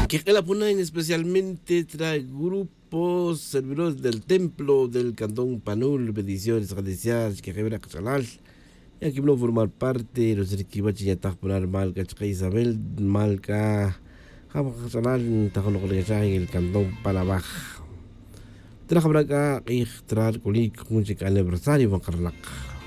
Que la ponen especialmente trae grupos servidores del templo del Cantón Panul, bendiciones, agradecer, que revela Casalal. Y aquí no formar parte, los que va a poner Malca, Chica Isabel, Malca, Jama Casalal, Tajono Colegio en el Cantón Panabaj. Traja Braca, y traer con música aniversario, Bancarlac.